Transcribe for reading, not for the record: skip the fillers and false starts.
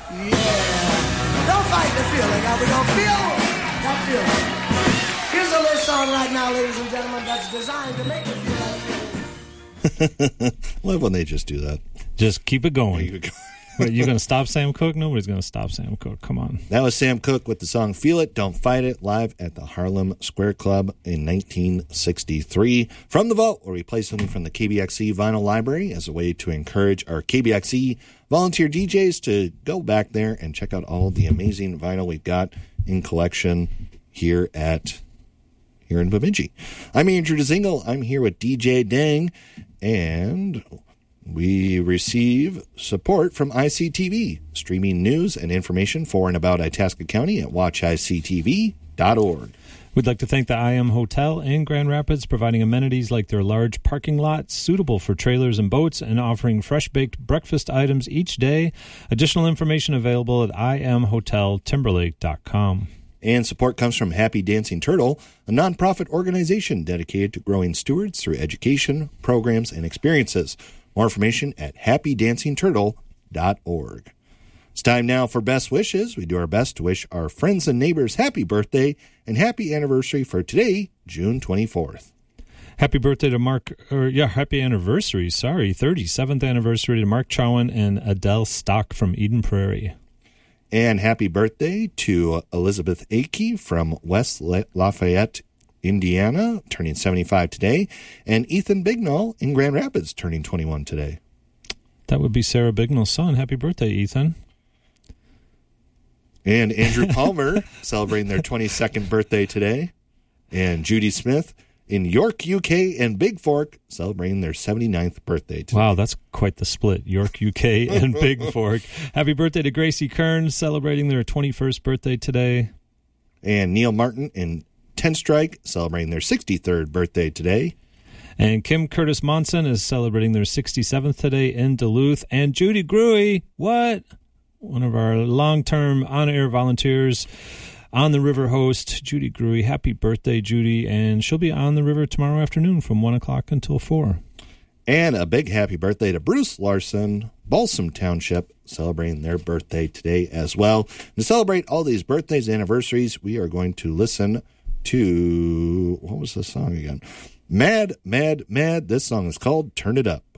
Yeah. Don't fight the feeling. Now we're going to feel that feeling. Here's a little song right now, ladies and gentlemen, that's designed to make you feel that feeling. Love when they just do that. Just keep it going. Wait, you going to stop Sam Cooke? Nobody's going to stop Sam Cooke. Come on. That was Sam Cooke with the song Feel It, Don't Fight It, live at the Harlem Square Club in 1963. From the vault, where we play something from the KBXE vinyl library as a way to encourage our KBXE volunteer DJs to go back there and check out all the amazing vinyl we've got in collection here in Bemidji. I'm Andrew DeZingle. I'm here with DJ Dang, and we receive support from ICTV, streaming news and information for and about Itasca County at watchictv.org. We'd like to thank the IM Hotel in Grand Rapids, providing amenities like their large parking lot suitable for trailers and boats and offering fresh-baked breakfast items each day. Additional information available at imhoteltimberlake.com. And support comes from Happy Dancing Turtle, a nonprofit organization dedicated to growing stewards through education, programs, and experiences. More information at happydancingturtle.org. It's time now for Best Wishes. We do our best to wish our friends and neighbors happy birthday and happy anniversary for today, June 24th. Happy birthday to happy anniversary, 37th anniversary to Mark Chowan and Adele Stock from Eden Prairie. And happy birthday to Elizabeth Akey from West Lafayette, Indiana, turning 75 today, and Ethan Bignall in Grand Rapids, turning 21 today. That would be Sarah Bignall's son. Happy birthday, Ethan. And Andrew Palmer celebrating their 22nd birthday today, and Judy Smith in York, UK, and Big Fork celebrating their 79th birthday today. Wow, that's quite the split. York, UK, and Big Fork. Happy birthday to Gracie Kern celebrating their 21st birthday today. And Neil Martin in Ten Strike celebrating their 63rd birthday today. And Kim Curtis Monson is celebrating their 67th today in Duluth. And Judy Gruey, one of our long-term on-air volunteers, on the river host, Judy Gruey. Happy birthday, Judy. And she'll be on the river tomorrow afternoon from 1 o'clock until 4. And a big happy birthday to Bruce Larson, Balsam Township, celebrating their birthday today as well. To celebrate all these birthdays and anniversaries, we are going to listen to, what was the song again? Mad, Mad, Mad. This song is called Turn It Up.